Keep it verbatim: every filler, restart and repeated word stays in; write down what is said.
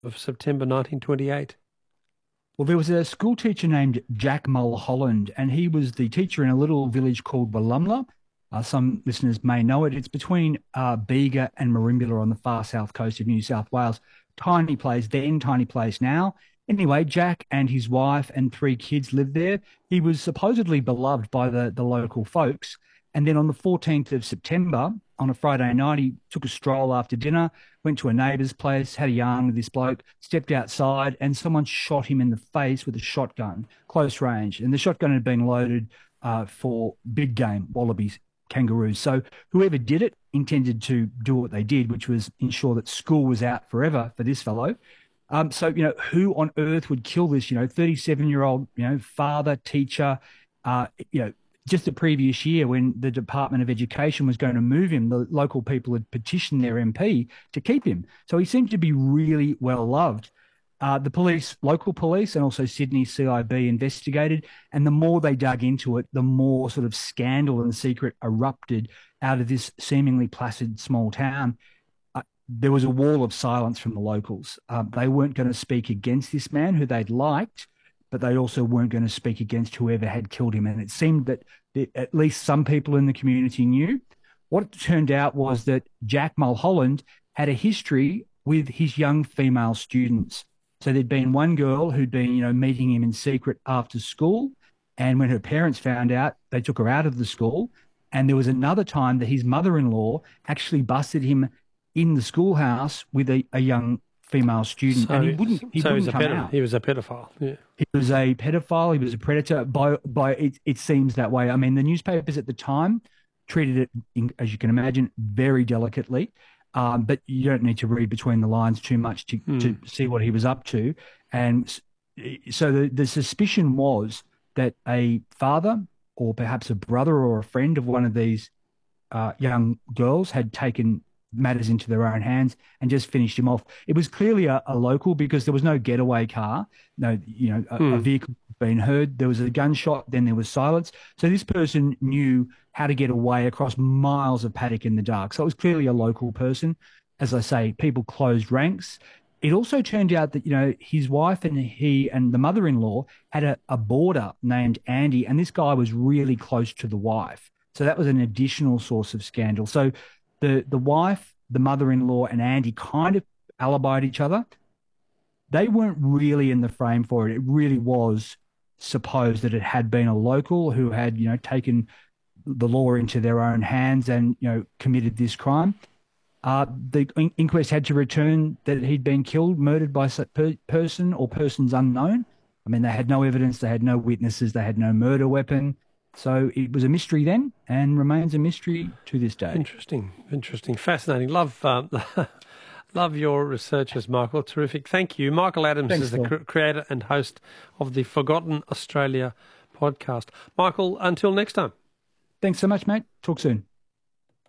of September nineteen twenty-eight? Well, there was a school teacher named Jack Mulholland, and he was the teacher in a little village called Wallumbla. Uh, some listeners may know it. It's between uh, Bega and Merimbula on the far south coast of New South Wales. Tiny place then, tiny place now. Anyway, Jack and his wife and three kids lived there. He was supposedly beloved by the, the local folks. And then on the fourteenth of September, on a Friday night, he took a stroll after dinner, went to a neighbour's place, had a yarn with this bloke, stepped outside, and someone shot him in the face with a shotgun, close range. And the shotgun had been loaded uh, for big game, wallabies, kangaroos. So whoever did it intended to do what they did, which was ensure that school was out forever for this fellow. Um, so, you know, who on earth would kill this, you know, thirty-seven-year-old, you know, father, teacher, uh, you know, just the previous year when the Department of Education was going to move him, the local people had petitioned their M P to keep him. So he seemed to be really well loved. Uh, the police, local police and also Sydney C I B investigated, and the more they dug into it, the more sort of scandal and secret erupted out of this seemingly placid small town. Uh, there was a wall of silence from the locals. Um, they weren't going to speak against this man who they'd liked, but they also weren't going to speak against whoever had killed him. And it seemed that at least some people in the community knew. What it turned out was that Jack Mulholland had a history with his young female students. So there'd been one girl who'd been, you know, meeting him in secret after school. And when her parents found out, they took her out of the school. And there was another time that his mother-in-law actually busted him in the schoolhouse with a, a young female student, So, and he wouldn't. He so wouldn't he's a come pedo- out. he was a pedophile. Yeah. He was a pedophile. He was a predator. By by, it, it seems that way. I mean, the newspapers at the time treated it, in, as you can imagine, very delicately. Um, but you don't need to read between the lines too much to Hmm. to see what he was up to. And s- so the the suspicion was that a father, or perhaps a brother or a friend of one of these uh, young girls, had taken matters into their own hands and just finished him off. It was clearly a, a local because there was no getaway car, no, you know, a, a Hmm. vehicle being heard. There was a gunshot, then there was silence. So this person knew how to get away across miles of paddock in the dark. So it was clearly a local person. As I say, people closed ranks. It also turned out that, you know, his wife and he and the mother-in-law had a, a boarder named Andy, and this guy was really close to the wife. So that was an additional source of scandal. So the the wife, the mother-in-law, and Andy kind of alibied each other. They weren't really in the frame for it. It really was supposed that it had been a local who had, you know, taken the law into their own hands and, you know, committed this crime. Uh, the in- inquest had to return that he'd been killed, murdered by a per- person or persons unknown. I mean, they had no evidence, they had no witnesses, they had no murder weapon. So it was a mystery then and remains a mystery to this day. Interesting, interesting, fascinating. Love, um, love your researches, Michael. Terrific. Thank you. Michael Adams Thanks, is the Phil. cr- creator and host of the Forgotten Australia podcast. Michael, until next time. Thanks so much, mate. Talk soon.